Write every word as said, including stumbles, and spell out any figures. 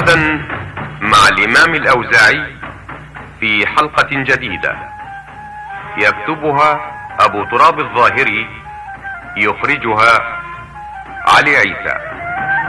غدا مع الإمام الأوزاعي في حلقة جديدة يكتبها أبو تراب الظاهري، يخرجها علي عيسى.